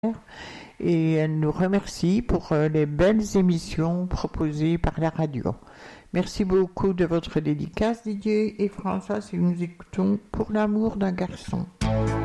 et elle nous remercie pour les belles émissions proposées par la radio. Merci beaucoup de votre dédicace, Didier et François, si nous écoutons Pour l'amour d'un garçon.